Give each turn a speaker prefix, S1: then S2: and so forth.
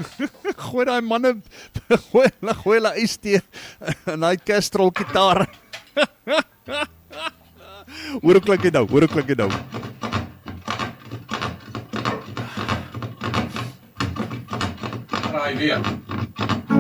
S1: Gooi daai manne, gooi hulle ystee en hy Castrol gitaar. Hoor hoe klink dit nou,
S2: Raai weer.